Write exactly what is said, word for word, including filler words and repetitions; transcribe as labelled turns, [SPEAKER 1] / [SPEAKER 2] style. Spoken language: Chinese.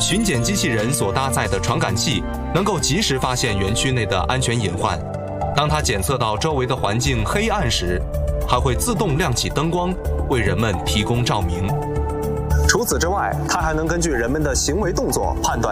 [SPEAKER 1] 巡检机器人所搭载的传感器能够及时发现园区内的安全隐患。当它检测到周围的环境黑暗时，还会自动亮起灯光，为人们提供照明。
[SPEAKER 2] 除此之外，它还能根据人们的行为动作判断